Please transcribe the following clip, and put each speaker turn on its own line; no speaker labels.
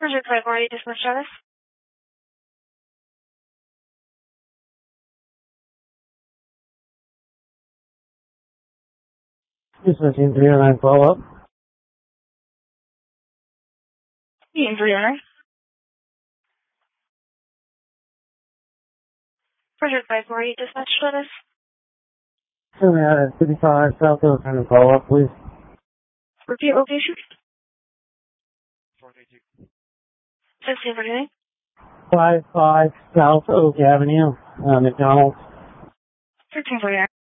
Project 540, dispatch status.
Dispatch team 309 follow-up.
Team 309. Project 540, dispatch status.
Show me out at 55 South Oakland follow-up, please.
Repeat location. 1639.
55 South Oak Avenue, McDonald's.
1349.